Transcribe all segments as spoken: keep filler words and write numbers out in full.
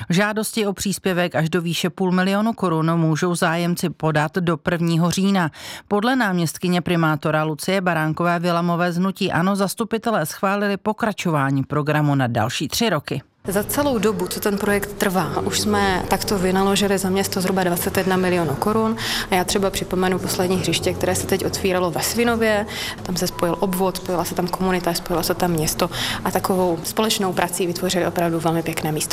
Žádosti o příspěvek až do výše půl milionu korun můžou zájemci podat do prvního října. Podle náměstkyně primátora Lucie Baránkové Vilamové z hnutí ANO zastupitelé schválili pokračování programu na další tři roky. Za celou dobu, co ten projekt trvá, už jsme takto vynaložili za město zhruba dvacet jedna milionů korun a já třeba připomenu poslední hřiště, které se teď otvíralo ve Svinově, tam se spojil obvod, spojila se tam komunita, spojilo se tam město a takovou společnou prací vytvořili opravdu velmi pěkné místo.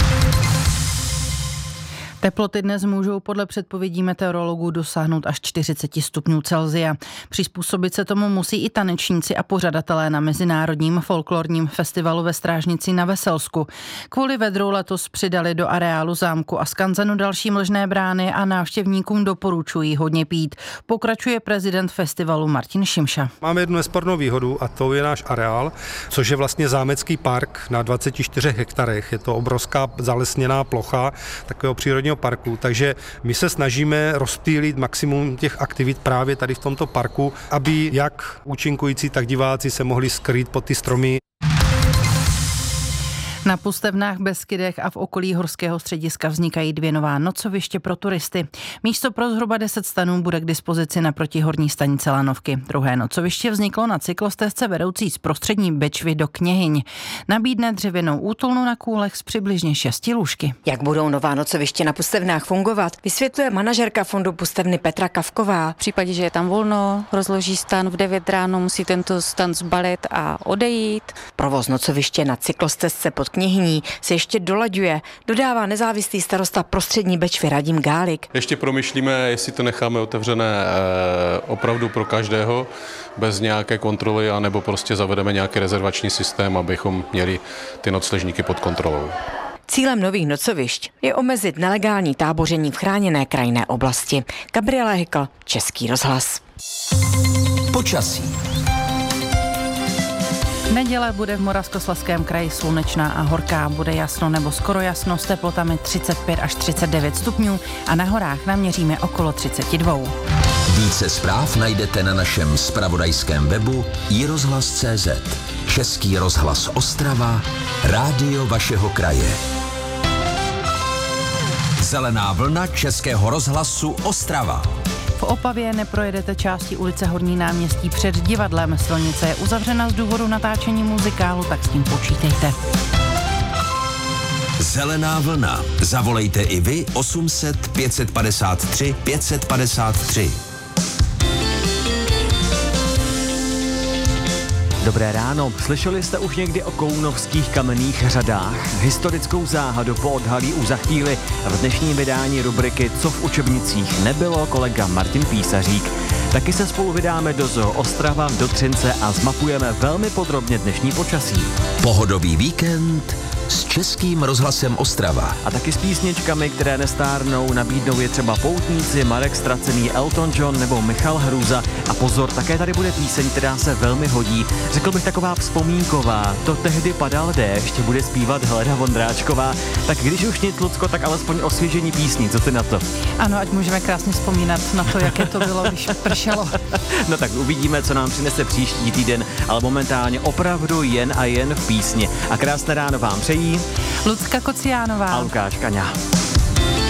Teploty dnes můžou podle předpovědí meteorologů dosáhnout až čtyřicet stupňů Celsia. Přizpůsobit se tomu musí i tanečníci a pořadatelé na Mezinárodním folklorním festivalu ve Strážnici na Veselsku. Kvůli vedru letos přidali do areálu zámku a skanzenu další mlžné brány a návštěvníkům doporučují hodně pít. Pokračuje prezident festivalu Martin Šimša. Máme jednu nespornou výhodu a to je náš areál, což je vlastně zámecký park na dvaceti čtyřech hektarech. Je to obrovská zalesněná plocha takového přírodního parku, takže my se snažíme rozptýlit maximum těch aktivit právě tady v tomto parku, aby jak účinkující, tak diváci se mohli skrýt pod ty stromy. Na Pustevnách, Beskydech a v okolí horského střediska vznikají dvě nová nocoviště pro turisty. Místo pro zhruba deset stanů bude k dispozici naproti horní stanice Lanovky. Druhé nocoviště vzniklo na cyklostezce vedoucí z Prostřední Bečvy do Kněhyň. Nabídne dřevěnou útulnu na kůlech s přibližně šesti lůžky. Jak budou nová nocoviště na Pustevnách fungovat, vysvětluje manažerka fondu Pustevny Petra Kavková. V případě, že je tam volno, rozloží stan v devět ráno, musí tento stan zbalit a odejít. Provoz nocoviště na cyklostezce pod Kněhyní se ještě dolaďuje, dodává nezávislý starosta Prostřední Bečvy Radim Gálik. Ještě promyšlíme, jestli to necháme otevřené opravdu pro každého, bez nějaké kontroly, anebo prostě zavedeme nějaký rezervační systém, abychom měli ty nocležníky pod kontrolou. Cílem nových nocovišť je omezit nelegální táboření v chráněné krajinné oblasti. Gabriela Hykl, Český rozhlas. Počasí. Neděle bude v Moravskoslezském kraji slunečná a horká, bude jasno nebo skoro jasno s teplotami třicet pět až třicet devět stupňů a na horách naměříme okolo třicet dva. Více zpráv najdete na našem zpravodajském webu i rozhlas tečka cé zet. Český rozhlas Ostrava, rádio vašeho kraje. Zelená vlna Českého rozhlasu Ostrava. V Opavě neprojedete části ulice Horní náměstí před divadlem. Silnice je uzavřena z důvodu natáčení muzikálu, tak s tím počítejte. Zelená vlna. Zavolejte i vy osm set pět padesát tři pět padesát tři. Dobré ráno. Slyšeli jste už někdy o kounovských kamenných řadách? Historickou záhadu poodhalí už za chvíli v dnešním vydání rubriky Co v učebnicích nebylo kolega Martin Písařík. Taky se spolu vydáme do Zoo Ostrava, do Třince a zmapujeme velmi podrobně dnešní počasí. Pohodový víkend s Českým rozhlasem Ostrava. A taky s písničkami, které nestárnou, nabídnou je třeba Poutníci, Marek Ztracený, Elton John nebo Michal Hrůza. A pozor, také tady bude píseň, která se velmi hodí. Řekl bych taková vzpomínková. To tehdy padal déšť, bude zpívat Helena Vondráčková. Tak když už nic, Lucko, tak alespoň osvěžení písní. Co ty na to? Ano, ať můžeme krásně vzpomínat na to, jaké to bylo, když pršelo. No tak uvidíme, co nám přinese příští týden, ale momentálně opravdu jen a jen v písni. A krásné ráno vám přejí Lucka Kociánová a Lukáš Kaňa.